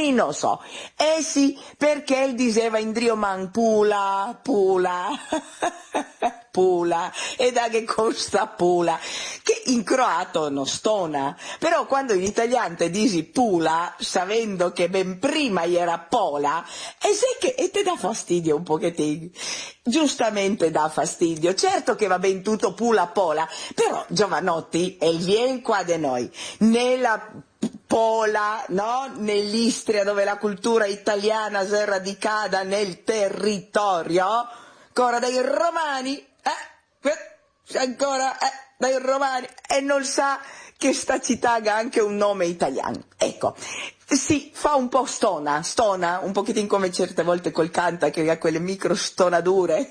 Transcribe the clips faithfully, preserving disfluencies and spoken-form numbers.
mi non so. Eh sì, perché il diceva in Drioman Pula, Pula, Pula, e da che costa Pula, che in croato non stona, però quando in italiano te dici Pula, sapendo che ben prima era Pola, e sai che e te dà fastidio un pochettino, giustamente dà fastidio, certo che va ben tutto Pula Pola, però giovanotti, e vieni qua da noi, nella Pola, no? Nell'Istria dove la cultura italiana si è radicata nel territorio, ancora dai romani, eh? Ancora eh, dai romani, e non sa che sta città ha anche un nome italiano. Ecco, sì, fa un po' stona, stona, un pochettino come certe volte col canta che ha quelle micro stonadure,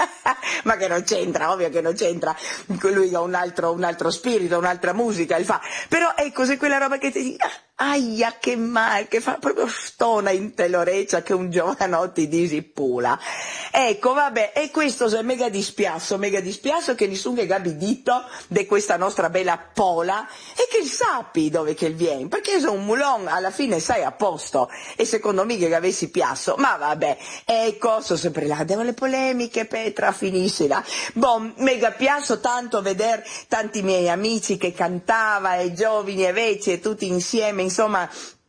ma che non c'entra, ovvio che non c'entra, lui ha un altro, un altro spirito, un'altra musica, il fa, però ecco, se quella roba che ti dici, aia che male, che fa proprio stona in te l'orecchia che un giovanotti dici pula. Ecco, vabbè, e questo è mega dispiasso, mega dispiasso che nessuno che gabi dito di questa nostra bella Pola e che sapi dove che viene, perché se un mulon alla fine sai a posto e secondo me che avessi piasso, ma vabbè, ecco, sono sempre là, devo le polemiche, Petra, finiscila. Bon, mega piasso tanto vedere tanti miei amici che cantava e giovani e vecchi e tutti insieme, insomma,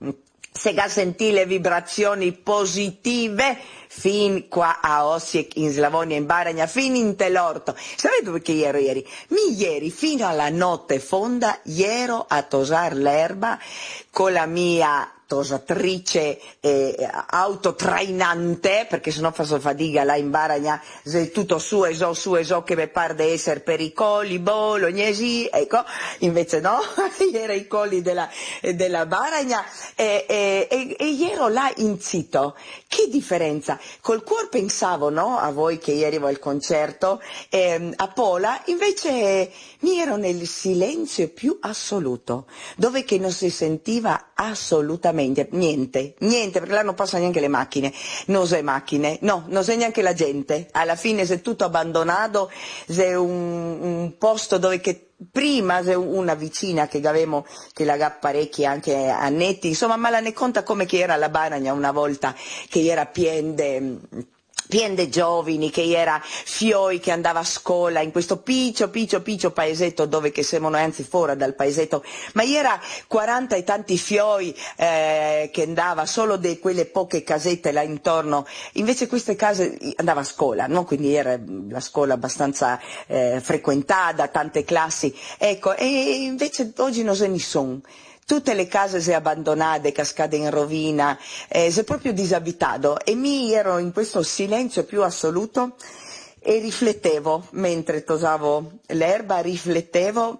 se ga sentì le vibrazioni positive fin qua a Osijek, in Slavonia, in Baragna, fin in Telorto. Sapete dove che ero ieri? Mi ieri, fino alla notte fonda, ero a tosar l'erba con la mia tosatrice eh, autotrainante, perché sennò faccio fatica là in Baragna, se tutto su e so, su e so che mi pare di essere per i colli bolognesi, ecco, invece no, era i colli della, della Baragna, e, e, e, e ero là in zitto. Che differenza? Col cuore pensavo, no, a voi che ieri ero al concerto, ehm, a Pola, invece mi ero nel silenzio più assoluto, dove che non si sentiva assolutamente niente, niente, perché là non passano neanche le macchine, non c'è macchine, no, non c'è neanche la gente, alla fine c'è tutto abbandonato, c'è un, un posto dove che prima c'è una vicina che avevamo, che la ga parecchi anche annetti, insomma, ma la ne conta come che era la Baragna una volta, che era piena de pien de giovani, che era fioi che andava a scuola in questo piccio, piccio, piccio paesetto dove che siamo noi, anzi fuori dal paesetto, ma era quaranta e tanti fioi eh, che andava solo di quelle poche casette là intorno, invece queste case andava a scuola, no? Quindi era la scuola abbastanza eh, frequentata, tante classi, ecco, e invece oggi non c'è nessuno. Tutte le case si abbandonate, cascate in rovina, eh, si è proprio disabitato e mi ero in questo silenzio più assoluto e riflettevo, mentre tosavo l'erba, riflettevo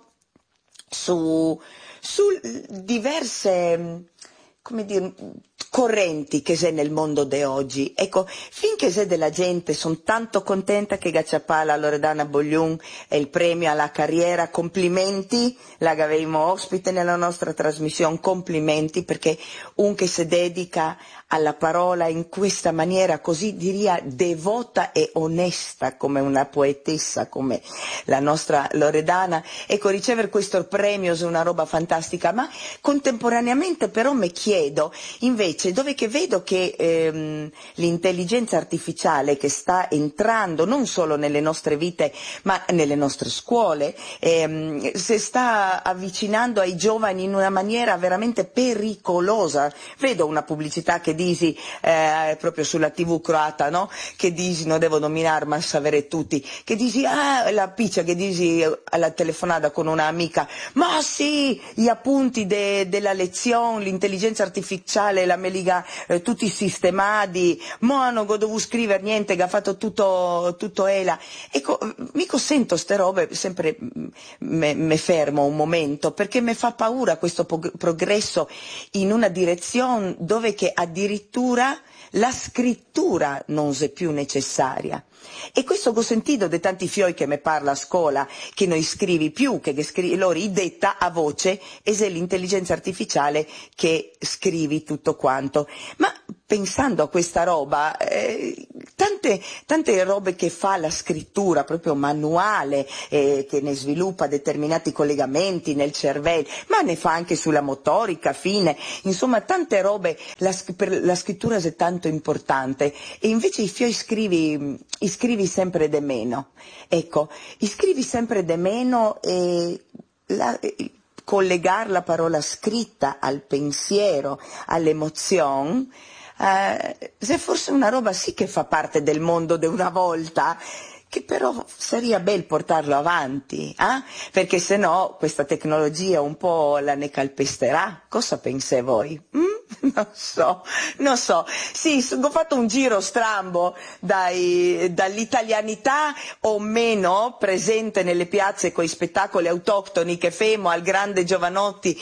su, su diverse, come dire, correnti che c'è nel mondo di oggi. Ecco, finché c'è della gente, sono tanto contenta che Gacciapala Loredana Bogliun è il premio alla carriera, complimenti, la avevamo ospite nella nostra trasmissione, complimenti, perché un che si dedica alla parola in questa maniera così, diria, devota e onesta come una poetessa, come la nostra Loredana, ecco, ricevere questo premio è una roba fantastica, ma contemporaneamente però mi chiedo, invece, dove che vedo che ehm, l'intelligenza artificiale che sta entrando non solo nelle nostre vite ma nelle nostre scuole, ehm, si sta avvicinando ai giovani in una maniera veramente pericolosa. Vedo una pubblicità che dici eh, proprio sulla tivù croata, no? Che dici non devo nominare ma sapere tutti, che dici ah la piccia che dici alla telefonata con un'amica, ma sì, gli appunti de, della lezione, l'intelligenza artificiale la me liga eh, tutti sistemati, mo non dovuto scrivere niente, che ha fatto tutto, tutto ela. Ecco, mica sento ste robe, sempre me fermo un momento, perché mi fa paura questo progresso in una direzione dove che addirittura la scrittura non è più necessaria. E questo ho sentito di tanti fioi che mi parla a scuola, che non scrivi più, che scrivi, loro detta a voce, e se l'intelligenza artificiale che scrivi tutto quanto. Ma pensando a questa roba, eh, tante, tante robe che fa la scrittura, proprio manuale, eh, che ne sviluppa determinati collegamenti nel cervello, ma ne fa anche sulla motorica fine, insomma tante robe, la, per la scrittura è tanto importante, e invece i fioi scrivi, iscrivi sempre de meno, ecco, iscrivi sempre de meno e la, collegare la parola scritta al pensiero, all'emozione, eh, se fosse una roba sì che fa parte del mondo di una volta, che però sarebbe bel portarlo avanti, eh? Perché se no questa tecnologia un po' la ne calpesterà. Cosa pensate voi? Mm? Non so, non so. Sì, ho fatto un giro strambo dai, dall'italianità o meno presente nelle piazze coi spettacoli autoctoni che femo, al grande Giovanotti,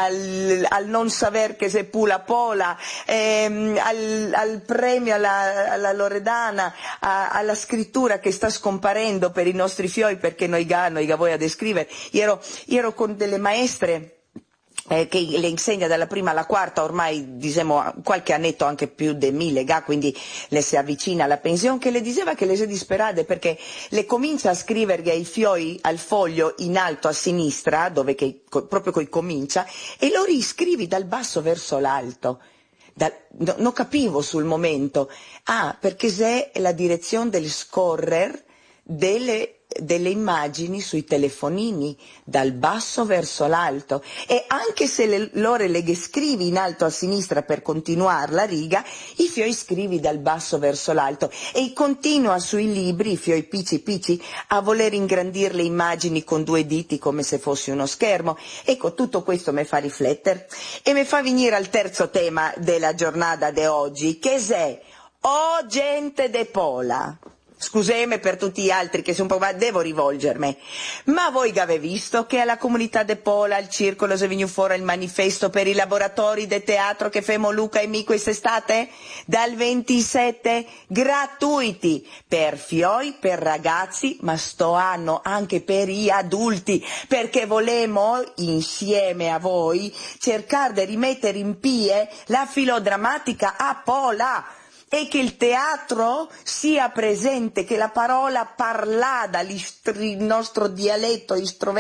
al, al non saper che se pula pola, ehm, al, al premio alla, alla Loredana, a, alla scrittura che sta scomparendo per i nostri fioi, perché noi ga, noi ga voi a descrivere. Io ero, io ero con delle maestre Eh, che le insegna dalla prima alla quarta, ormai diciamo qualche annetto anche più di mille ga, quindi le si avvicina alla pensione, che le diceva che le si disperate perché le comincia a scrivere ai fioi al foglio in alto a sinistra, dove che, proprio coi comincia, e lo riscrivi dal basso verso l'alto. Da, no, non capivo sul momento, ah, perché se è la direzione del scorrer delle delle immagini sui telefonini dal basso verso l'alto, e anche se le, loro le scrivi in alto a sinistra per continuare la riga, i fioi scrivi dal basso verso l'alto, e continua sui libri, i fioi picci picci, a voler ingrandir le immagini con due diti come se fosse uno schermo. Ecco, tutto questo mi fa riflettere e mi fa venire al terzo tema della giornata di oggi, che è o gente de pola. Scusate per tutti gli altri che sono un po', ma devo rivolgermi. Ma voi che avete visto che alla comunità de Pola, al circolo, se venuto fuori il manifesto per i laboratori de teatro che femo Luca e mi quest'estate? Dal ventisette gratuiti per fioi, per ragazzi, ma sto anno anche per gli adulti, perché volemo insieme a voi cercare di rimettere in pie la filodrammatica a Pola. E che il teatro sia presente, che la parola parlata, il nostro dialetto,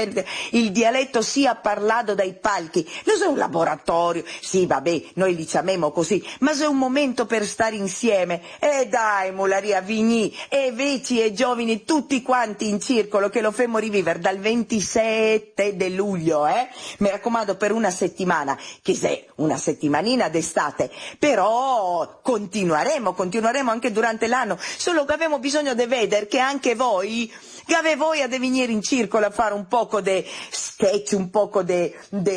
il dialetto sia parlato dai palchi. Non è un laboratorio, sì vabbè, noi li chiamiamo così, ma è un momento per stare insieme. E dai, mularia, vigni, e vecchi e giovani, tutti quanti in circolo, che lo femo rivivere dal ventisette di luglio, eh? Mi raccomando, per una settimana, che è una settimanina d'estate, però continueremo. Continueremo anche durante l'anno, solo che abbiamo bisogno di vedere che anche voi, che avete voi a venire in circolo a fare un poco di sketch, un poco di,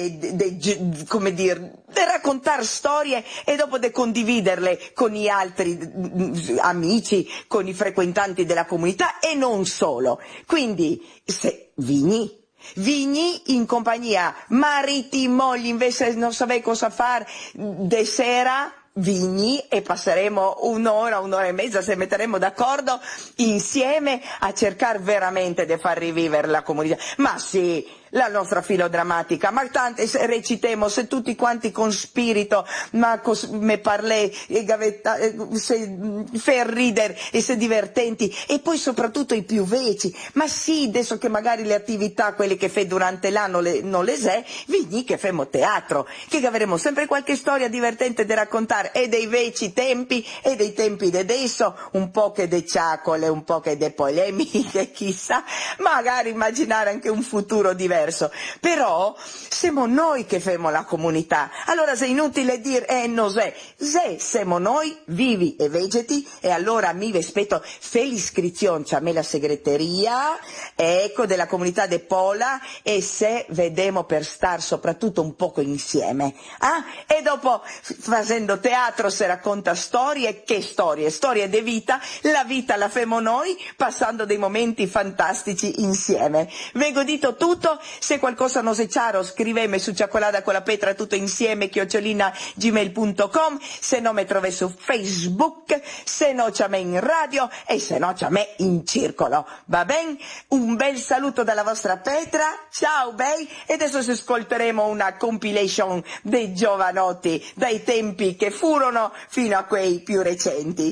come dire, di raccontare storie e dopo di condividerle con gli altri amici, con i frequentanti della comunità e non solo. Quindi, se vigni. Vigni in compagnia, mariti, mogli, invece non sapete cosa fare de sera, vigni, e passeremo un'ora, un'ora e mezza, se metteremo d'accordo insieme a cercare veramente di far rivivere la comunità. Ma sì, la nostra filodrammatica, ma tante se recitemo, se tutti quanti con spirito, ma cos, me parlé, e gavetta, e, se fer rider e se divertenti, e poi soprattutto i più veci, ma sì, adesso che magari le attività, quelle che fai durante l'anno le, non le sai, vigni che femo teatro, che avremo sempre qualche storia divertente da raccontare, e dei veci tempi, e dei tempi di adesso, un po' che de ciacole, un po' che de polemiche, chissà, magari immaginare anche un futuro diverso. Però siamo noi che femo la comunità, allora se è inutile dire eh no se, se siamo noi vivi e vegeti, e allora mi vi aspetto fe l'iscrizione, c'è a me la segreteria, ecco, della comunità de Pola, e se vedemo per star soprattutto un poco insieme, ah? E dopo facendo teatro si racconta storie, che storie? Storie di vita, la vita la femo noi, passando dei momenti fantastici insieme. Vengo dito tutto. Se qualcosa non è chiaro, scriveme su Ciaccolata con la Petra tutto insieme chiocciolina gmail punto com, se no mi trovi su Facebook, se no c'è me in radio e se no c'è me in circolo, va bene? Un bel saluto dalla vostra Petra, ciao bei, e adesso ci ascolteremo una compilation dei giovanotti, dai tempi che furono fino a quei più recenti.